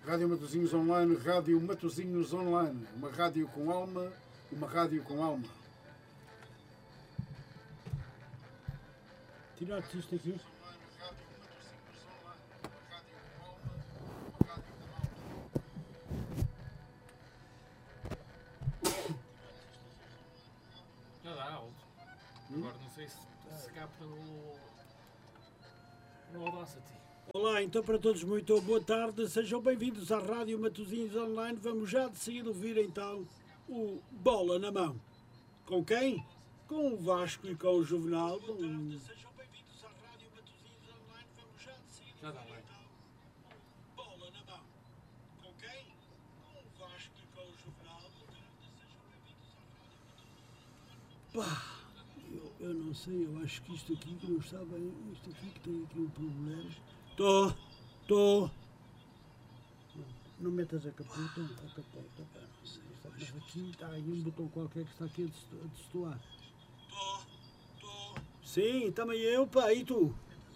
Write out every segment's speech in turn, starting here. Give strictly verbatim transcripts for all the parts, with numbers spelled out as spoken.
Rádio Matosinhos Online, Rádio Matosinhos Online. Uma rádio com alma, uma rádio com alma. Tiraste isto aqui? Já dá alto. Hum? Agora não sei se, se cá pelo... no Audacity. Olá, então para todos muito boa tarde, sejam bem-vindos à Rádio Matosinhos Online. Vamos já de seguida ouvir então o Bola na Mão. Com quem? Com o Vasco e com o Juvenal. Boa tarde, sejam bem-vindos à Rádio Matosinhos Online. Vamos já de seguida já dá ouvir bem. então o Bola na Mão. Com quem? Com o Vasco e com o Juvenal. Boa tarde, sejam bem-vindos à Rádio Matosinhos Online. Pá, eu, eu não sei, eu acho que isto aqui que não está bem, isto aqui que tem aqui um problema. Tô, tô. Não, não metas a capota, a capota, pá, não sei, mas aqui está aí um botão qualquer que está aqui a destoar. Tô, tô. Sim, também eu, pá, e tu?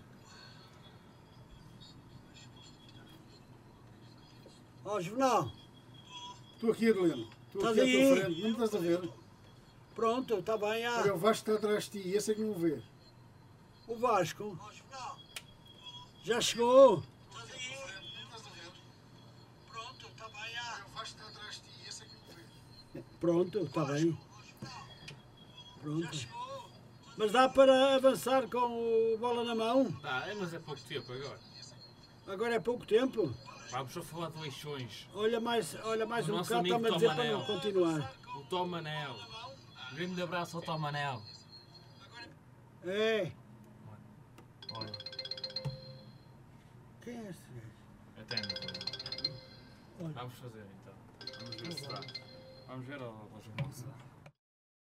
Ó, oh, Juvenal. Estou aqui, Adelino. Estou aqui à tua frente, não me estás a ver? Pronto, está bem, ah. Olha, o Vasco está atrás de ti, esse é que não o vê. O Vasco. Ó, Juvenal. Já chegou? Estás aí? Pronto, está bem, ah. O Vasco está atrás de ti, esse é que não vê. Pronto, está bem. Pronto. Já chegou? Mas dá para avançar com o Bola na Mão? Dá, mas é pouco tempo agora. Agora é pouco tempo? Vamos só falar de Leixões. Olha mais, olha mais o um nosso bocado, está-me a dizer para não continuar. O Tom Manel. Um grande abraço ao Tom Manel. É. Olha. Quem é esse? Até não. Vamos fazer então. Vamos ver se dá. Vamos ver ao João se dá.